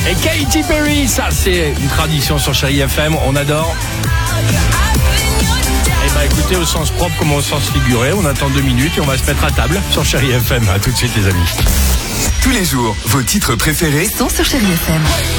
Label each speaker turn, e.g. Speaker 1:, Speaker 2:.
Speaker 1: Et Katy Perry, ça c'est une tradition sur Chérie FM, on adore. Et bah écoutez, au sens propre comme au sens figuré, on attend 2 minutes et on va se mettre à table sur Chérie FM. À tout de suite les amis.
Speaker 2: Tous les jours, vos titres préférés
Speaker 3: sont sur Chérie FM.